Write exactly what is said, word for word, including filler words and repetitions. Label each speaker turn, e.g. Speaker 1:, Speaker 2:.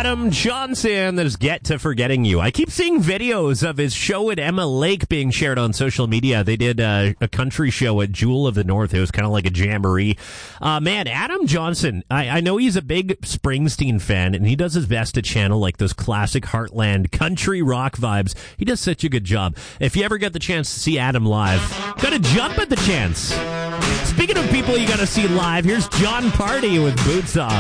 Speaker 1: Adam Johnson. There's Get to Forgetting You. I keep seeing videos of his show at Emma Lake being shared on social media. They did uh, a country show at Jewel of the North. It was kind of like a jamboree. Uh, man, Adam Johnson, I, I know he's a big Springsteen fan, and he does his best to channel like those classic Heartland country rock vibes. He does such a good job. If you ever get the chance to see Adam live, gotta jump at the chance. Speaking of people you gotta see live, here's John Party with Boots Off.